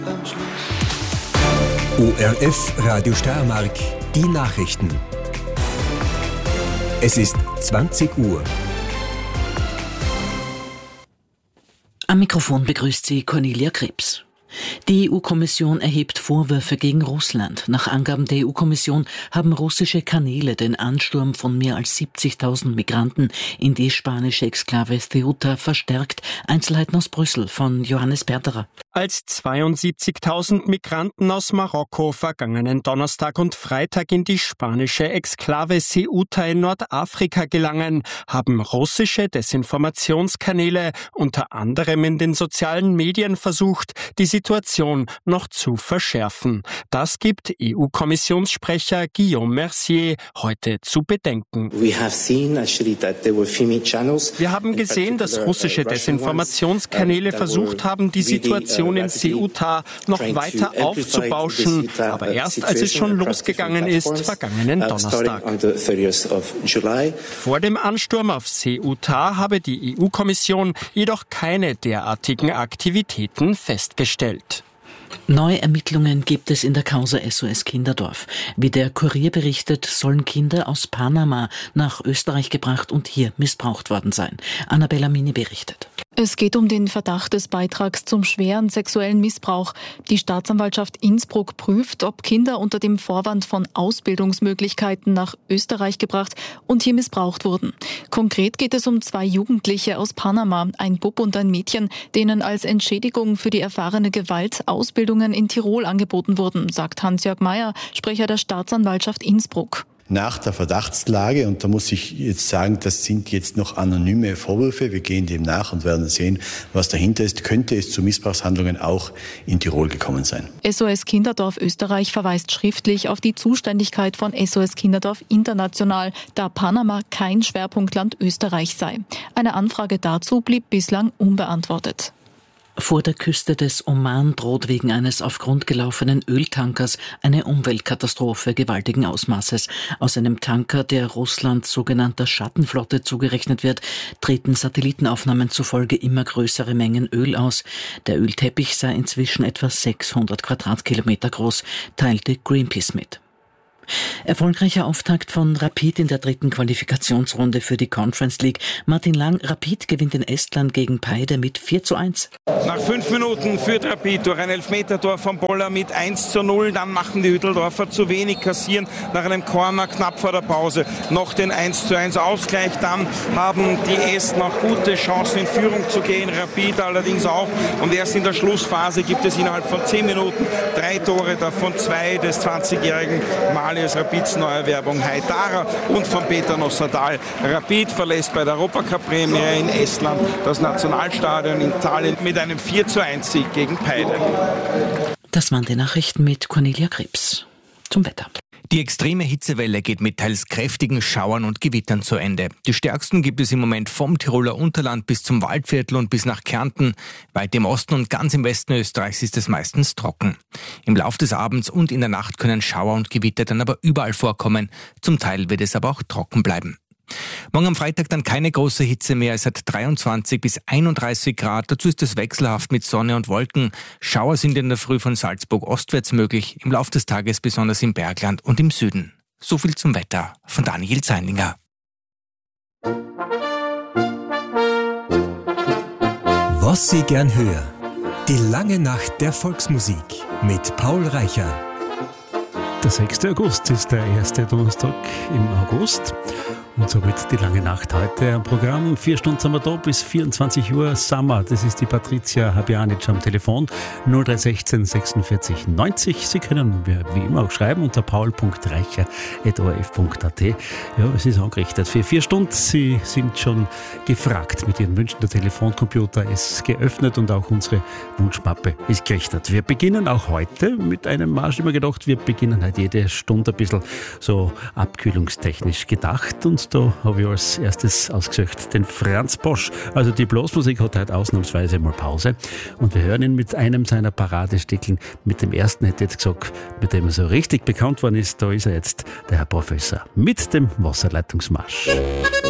ORF Radio Steiermark, die Nachrichten. Es ist 20 Uhr. Am Mikrofon begrüßt sie Cornelia Krebs. Die EU-Kommission erhebt Vorwürfe gegen Russland. Nach Angaben der EU-Kommission haben russische Kanäle den Ansturm von mehr als 70.000 Migranten in die spanische Exklave Ceuta verstärkt. Einzelheiten aus Brüssel von Johannes Berterer. Als 72.000 Migranten aus Marokko vergangenen Donnerstag und Freitag in die spanische Exklave Ceuta in Nordafrika gelangen, haben russische Desinformationskanäle unter anderem in den sozialen Medien versucht, die Situation noch zu verschärfen. Das gibt EU-Kommissionssprecher Guillaume Mercier heute zu bedenken. Wir haben gesehen, dass russische Desinformationskanäle versucht haben, die Situation in Ceuta noch weiter aufzubauschen, aber erst als es schon losgegangen ist, vergangenen Donnerstag. Vor dem Ansturm auf Ceuta habe die EU-Kommission jedoch keine derartigen Aktivitäten festgestellt. Neue Ermittlungen gibt es in der Causa SOS Kinderdorf. Wie der Kurier berichtet, sollen Kinder aus Panama nach Österreich gebracht und hier missbraucht worden sein. Annabella Mini berichtet. Es geht um den Verdacht des Beitrags zum schweren sexuellen Missbrauch. Die Staatsanwaltschaft Innsbruck prüft, ob Kinder unter dem Vorwand von Ausbildungsmöglichkeiten nach Österreich gebracht und hier missbraucht wurden. Konkret geht es um 2 Jugendliche aus Panama, ein Bub und ein Mädchen, denen als Entschädigung für die erfahrene Gewalt Ausbildungen in Tirol angeboten wurden, sagt Hans-Jörg Meyer, Sprecher der Staatsanwaltschaft Innsbruck. Nach der Verdachtslage, und da muss ich jetzt sagen, das sind jetzt noch anonyme Vorwürfe, wir gehen dem nach und werden sehen, was dahinter ist, könnte es zu Missbrauchshandlungen auch in Tirol gekommen sein. SOS Kinderdorf Österreich verweist schriftlich auf die Zuständigkeit von SOS Kinderdorf International, da Panama kein Schwerpunktland Österreich sei. Eine Anfrage dazu blieb bislang unbeantwortet. Vor der Küste des Oman droht wegen eines auf Grund gelaufenen Öltankers eine Umweltkatastrophe gewaltigen Ausmaßes. Aus einem Tanker, der Russland sogenannter Schattenflotte zugerechnet wird, treten Satellitenaufnahmen zufolge immer größere Mengen Öl aus. Der Ölteppich sei inzwischen etwa 600 Quadratkilometer groß, teilte Greenpeace mit. Erfolgreicher Auftakt von Rapid in der 3. Qualifikationsrunde für die Conference League. Martin Lang, Rapid gewinnt in Estland gegen Paide mit 4:1. Nach 5 Minuten führt Rapid durch ein Elfmetertor von Boller mit 1:0. Dann machen die Hütteldorfer zu wenig, kassieren nach einem Corner knapp vor der Pause noch den 1:1 Ausgleich. Dann haben die Esten noch gute Chancen in Führung zu gehen, Rapid allerdings auch. Und erst in der Schlussphase gibt es innerhalb von 10 Minuten 3 Tore, davon 2 des 20-jährigen Malias Rapids Neuerwerbung Haidara und von Peter Nossadal. Rapid verlässt bei der Europacup-Premiere in Estland das Nationalstadion in Tallinn mit einem 4:1 gegen Paide. Das waren die Nachrichten mit Cornelia Krebs. Zum Wetter. Die extreme Hitzewelle geht mit teils kräftigen Schauern und Gewittern zu Ende. Die stärksten gibt es im Moment vom Tiroler Unterland bis zum Waldviertel und bis nach Kärnten. Weit im Osten und ganz im Westen Österreichs ist es meistens trocken. Im Lauf des Abends und in der Nacht können Schauer und Gewitter dann aber überall vorkommen. Zum Teil wird es aber auch trocken bleiben. Morgen am Freitag dann keine große Hitze mehr. Es hat 23 bis 31 Grad. Dazu ist es wechselhaft mit Sonne und Wolken. Schauer sind in der Früh von Salzburg ostwärts möglich. Im Lauf des Tages besonders im Bergland und im Süden. So viel zum Wetter von Daniel Zeilinger. Was Sie gern hören. Die lange Nacht der Volksmusik mit Paul Reicher. Der 6. August ist der erste Donnerstag im August. Und somit die lange Nacht heute am Programm. 4 Stunden sind wir da, bis 24 Uhr Summer. Das ist die Patricia Habjanic am Telefon. 0316 46 90. Sie können wie immer auch schreiben unter paul.reicher.orf.at. Ja, es ist angerichtet für 4 Stunden. Sie sind schon gefragt mit Ihren Wünschen. Der Telefoncomputer ist geöffnet und auch unsere Wunschmappe ist gerichtet. Wir beginnen auch heute mit einem Marsch. Immer gedacht, wir beginnen halt jede Stunde ein bisschen so abkühlungstechnisch gedacht. Und da habe ich als erstes ausgesucht den Franz Bosch. Also die Blasmusik hat heute ausnahmsweise mal Pause. Und wir hören ihn mit einem seiner Paradestückchen. Mit dem ersten hätte ich jetzt gesagt, mit dem er so richtig bekannt worden ist. Da ist er jetzt, der Herr Professor, mit dem Wasserleitungsmarsch.